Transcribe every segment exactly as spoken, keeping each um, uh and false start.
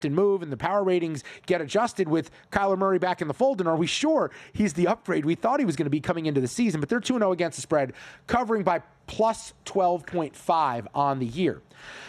and move and the power ratings get adjusted with Kyler Murray back in the fold? And are we sure he's the upgrade we thought he was going to be coming into the season? But they're two and oh against the spread, covering by plus twelve point five on the year.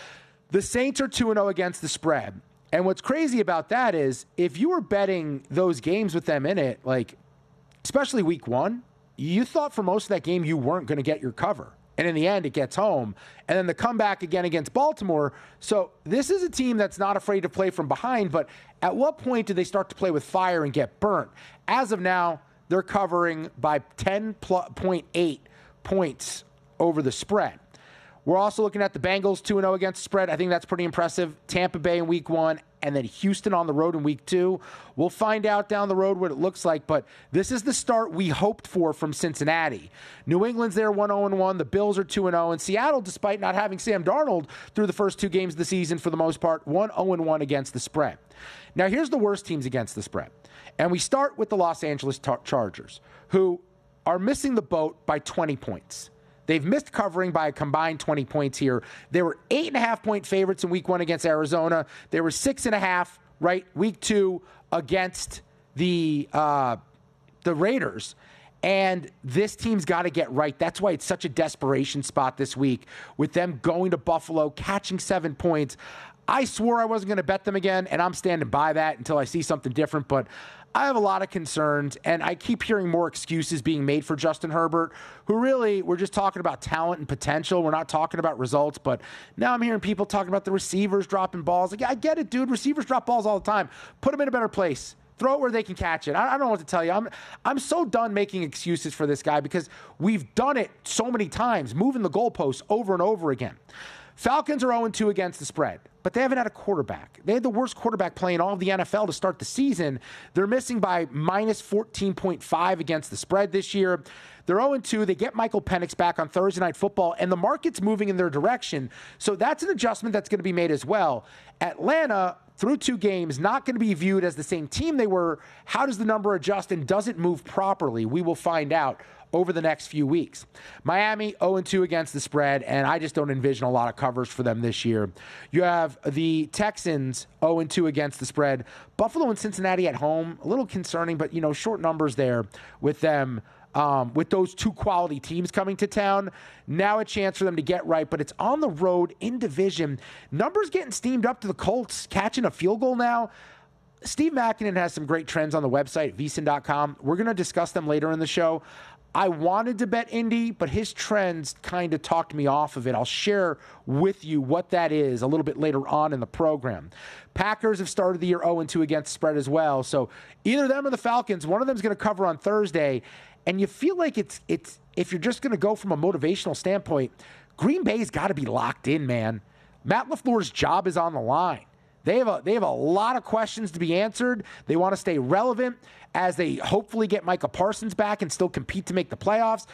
The Saints are two and oh against the spread. And what's crazy about that is if you were betting those games with them in it, like especially week one, you thought for most of that game you weren't going to get your cover. And in the end, it gets home. And then the comeback again against Baltimore. So this is a team that's not afraid to play from behind. But at what point do they start to play with fire and get burnt? As of now, they're covering by ten point eight points over the spread. We're also looking at the Bengals two and oh against the spread. I think that's pretty impressive. Tampa Bay in week one, and then Houston on the road in week two. We'll find out down the road what it looks like, but this is the start we hoped for from Cincinnati. New England's there one oh one. The Bills are two and oh. And Seattle, despite not having Sam Darnold through the first two games of the season for the most part, one oh one against the spread. Now, here's the worst teams against the spread. And we start with the Los Angeles Tar- Chargers, who are missing the boat by twenty points. They've missed covering by a combined twenty points here. They were eight and a half point favorites in week one against Arizona. They were six and a half, right, week two against the uh, the Raiders. And this team's got to get right. That's why it's such a desperation spot this week with them going to Buffalo, catching seven points. I swore I wasn't going to bet them again, and I'm standing by that until I see something different. But I have a lot of concerns, and I keep hearing more excuses being made for Justin Herbert, who really, we're just talking about talent and potential. We're not talking about results, but now I'm hearing people talking about the receivers dropping balls. Like, I get it, dude. Receivers drop balls all the time. Put them in a better place. Throw it where they can catch it. I, I don't know what to tell you. I'm I'm so done making excuses for this guy because we've done it so many times, moving the goalposts over and over again. Falcons are oh and two against the spread, but they haven't had a quarterback. They had the worst quarterback play in all of the N F L to start the season. They're missing by minus fourteen point five against the spread this year. They're oh and two. They get Michael Penix back on Thursday Night Football, and the market's moving in their direction. So that's an adjustment that's going to be made as well. Atlanta, through two games, not going to be viewed as the same team they were. How does the number adjust, and does it move properly? We will find out over the next few weeks. Miami, oh and two against the spread, and I just don't envision a lot of covers for them this year. You have the Texans, oh and two against the spread. Buffalo and Cincinnati at home, a little concerning, but, you know, short numbers there with them. Um, with those two quality teams coming to town, now a chance for them to get right, but it's on the road in division. Numbers getting steamed up to the Colts, catching a field goal now. Steve Makinen has some great trends on the website, V S I N dot com. We're going to discuss them later in the show. I wanted to bet Indy, but his trends kind of talked me off of it. I'll share with you what that is a little bit later on in the program. Packers have started the year oh and two against spread as well. So either them or the Falcons, one of them is going to cover on Thursday. And you feel like it's it's if you're just going to go from a motivational standpoint, Green Bay's got to be locked in, man. Matt LaFleur's job is on the line. They have a they have a lot of questions to be answered. They want to stay relevant as they hopefully get Micah Parsons back and still compete to make the playoffs.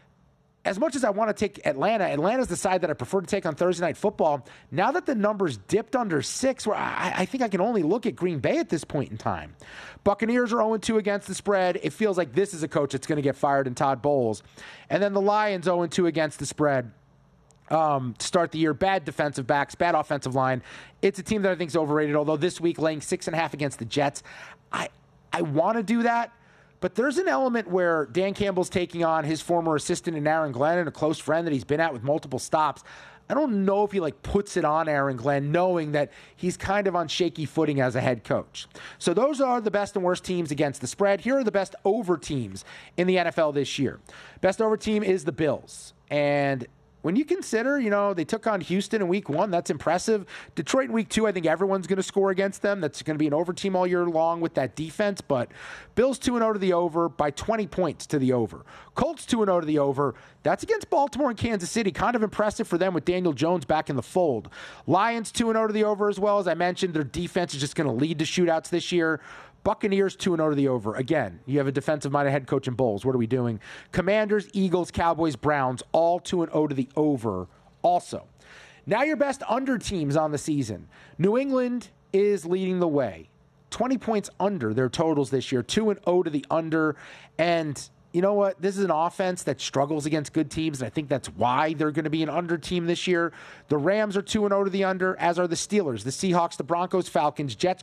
As much as I want to take Atlanta, Atlanta's the side that I prefer to take on Thursday Night Football. Now that the numbers dipped under six, where I, I think I can only look at Green Bay at this point in time. Buccaneers are oh and two against the spread. It feels like this is a coach that's going to get fired in Todd Bowles. And then the Lions oh and two against the spread. Um, to start the year, bad defensive backs, bad offensive line. It's a team that I think is overrated, although this week laying six and a half against the Jets. I, I want to do that. But there's an element where Dan Campbell's taking on his former assistant in Aaron Glenn and a close friend that he's been at with multiple stops. I don't know if he like puts it on Aaron Glenn, knowing that he's kind of on shaky footing as a head coach. So those are the best and worst teams against the spread. Here are the best over teams in the N F L this year. Best over team is the Bills. And when you consider, you know, they took on Houston in week one, that's impressive. Detroit in week two, I think everyone's going to score against them. That's going to be an over team all year long with that defense. But Bills two and oh to the over by twenty points to the over. Colts two and oh to the over. That's against Baltimore and Kansas City. Kind of impressive for them with Daniel Jones back in the fold. Lions two and oh to the over as well. As I mentioned, their defense is just going to lead to shootouts this year. Buccaneers two and oh to the over. Again, you have a defensive-minded head coach in Bowles. What are we doing? Commanders, Eagles, Cowboys, Browns, all two and oh to the over also. Now your best under teams on the season. New England is leading the way. twenty points under their totals this year. two and oh to the under. And you know what? This is an offense that struggles against good teams, and I think that's why they're going to be an under team this year. The Rams are two and oh to the under, as are the Steelers, the Seahawks, the Broncos, Falcons, Jets,